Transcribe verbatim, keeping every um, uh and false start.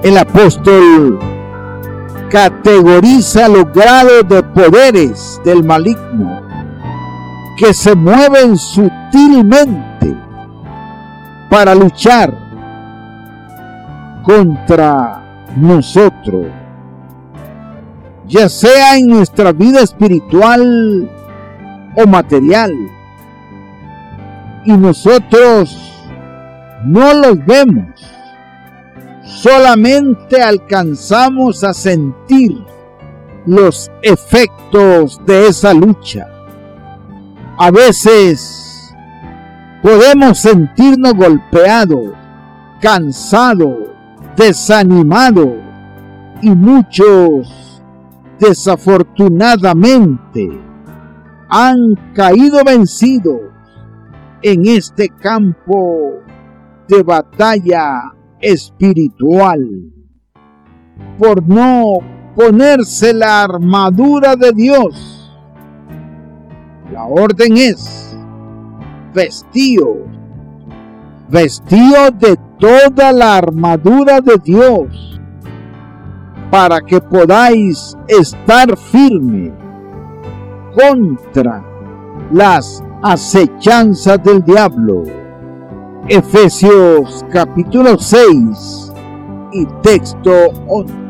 el apóstol categoriza los grados de poderes del maligno que se mueven sutilmente para luchar contra nosotros, ya sea en nuestra vida espiritual o material, y nosotros no los vemos, solamente alcanzamos a sentir los efectos de esa lucha. A veces podemos sentirnos golpeados, cansados, desanimados, y muchos desafortunadamente han caído vencidos en este campo de batalla espiritual por no ponerse la armadura de Dios. La orden es: vestíos, vestíos de toda la armadura de Dios, para que podáis estar firme contra las acechanzas del diablo. Efesios capítulo seis y texto once.